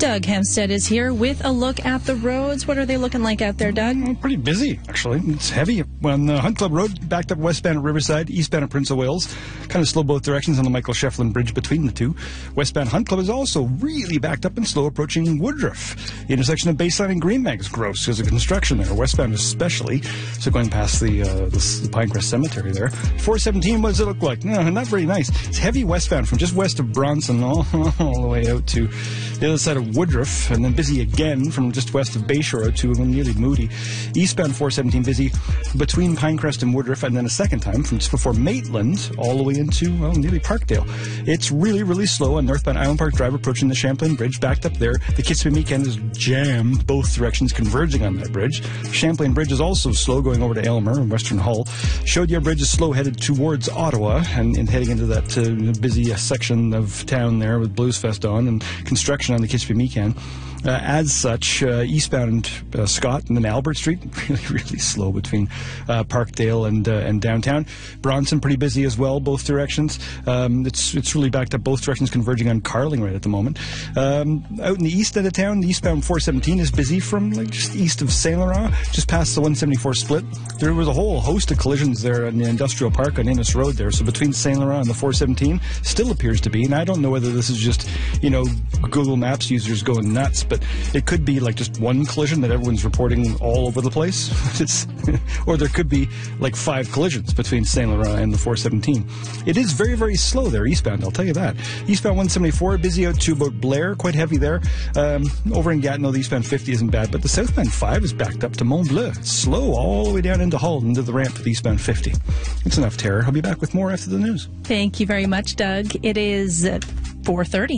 Doug Hempstead is here with a look at the roads. What are they looking like out there, Doug? Pretty busy, actually. It's heavy. On the Hunt Club Road, backed up westbound at Riverside, eastbound at Prince of Wales. Kind of slow both directions on the Michael Shefflin Bridge between the two. Westbound Hunt Club is also really backed up and slow approaching Woodruff. The intersection of Baseline and Greenbank is gross because of construction there, westbound especially. So going past the Pinecrest Cemetery there. 417, what does it look like? No, not very nice. It's heavy westbound from just west of Bronson all the way out to the other side of Woodruff, and then busy again from just west of Bayshore to nearly Moody. Eastbound 417 busy between Pinecrest and Woodruff, and then a second time from just before Maitland all the way into, nearly Parkdale. It's really, really slow on northbound Island Park Drive approaching the Champlain Bridge, backed up there. The Kitsimmee Weekend is jammed, both directions converging on that bridge. Champlain Bridge is also slow going over to Aylmer and Western Hull. Chaudière Bridge is slow headed towards Ottawa and heading into that busy section of town there with Blues Fest on and construction on the Kissimmee Weekend. As such, eastbound Scott and then Albert Street, really slow between Parkdale and downtown. Bronson, pretty busy as well, both directions. It's really backed up both directions, converging on Carling right at the moment. Out in the east end of town, the eastbound 417 is busy from just east of Saint Laurent, just past the 174 split. There was a whole host of collisions there in the Industrial Park on Innes Road there. So between Saint Laurent and the 417, still appears to be. And I don't know whether this is just, Google Maps users going nuts, but it could be like just one collision that everyone's reporting all over the place. Or there could be like 5 collisions between Saint Laurent and the 417. It is very, very slow there eastbound, I'll tell you that. Eastbound 174, busy out to about Blair, quite heavy there. Over in Gatineau, the eastbound 50 isn't bad, but the southbound 5 is backed up to Mont Bleu. Slow all the way down into Hull, into the ramp to the eastbound 50. It's enough terror. I'll be back with more after the news. Thank you very much, Doug. It is 4:30.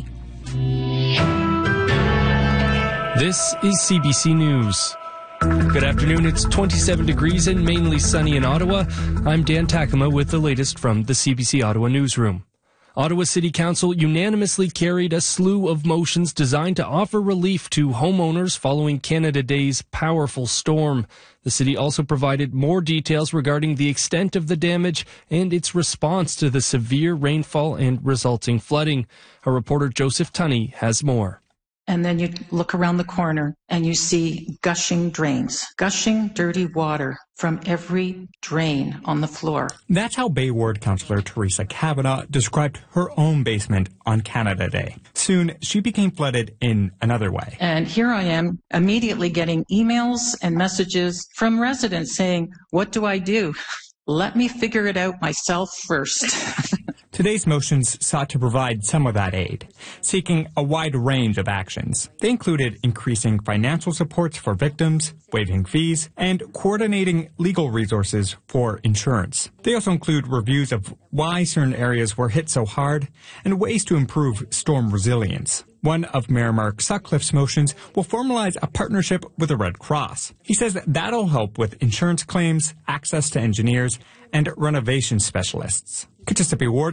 This is CBC News. Good afternoon. It's 27 degrees and mainly sunny in Ottawa. I'm Dan Takama with the latest from the CBC Ottawa newsroom. Ottawa City Council unanimously carried a slew of motions designed to offer relief to homeowners following Canada Day's powerful storm. The city also provided more details regarding the extent of the damage and its response to the severe rainfall and resulting flooding. Our reporter Joseph Tunney has more. And then you look around the corner and you see gushing drains, gushing dirty water from every drain on the floor. That's how Bay Ward Councillor Teresa Kavanagh described her own basement on Canada Day. Soon, she became flooded in another way. And here I am immediately getting emails and messages from residents saying, "What do I do? Let me figure it out myself first." Today's motions sought to provide some of that aid, seeking a wide range of actions. They included increasing financial supports for victims, waiving fees, and coordinating legal resources for insurance. They also include reviews of why certain areas were hit so hard and ways to improve storm resilience. One of Mayor Mark Sutcliffe's motions will formalize a partnership with the Red Cross. He says that'll help with insurance claims, access to engineers, and renovation specialists. Kitsimmee Ward